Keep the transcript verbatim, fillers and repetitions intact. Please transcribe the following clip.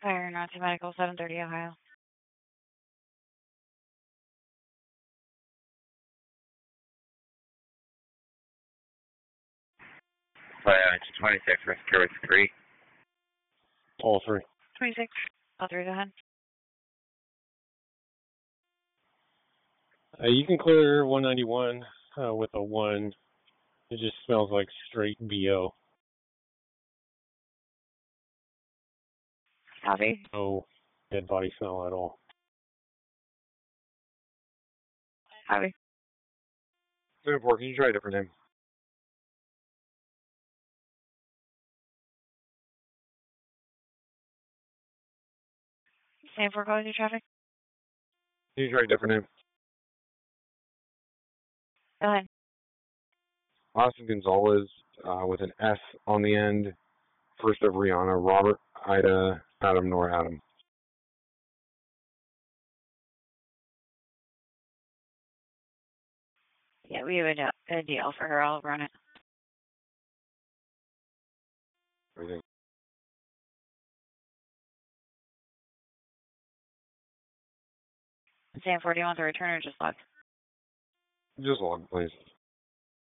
Fire Nazi Medical, seven thirty Ohio. Fire twenty-six, rescue with three. All three. twenty-six, all three, go ahead. Uh, you can clear one ninety-one uh, with a one. It just smells like straight B O. Copy. No dead body smell at all. Copy. Singapore, can you try a different name? Singapore, calling you traffic. Can you try a different name? Go ahead. Austin Gonzalez uh, with an S on the end. First of Rihanna, Robert, Ida, Adam, Nora, Adam. Yeah, we have a, a deal for her. I'll run it. Everything. Singapore, do you want the return or just log? Just log, please.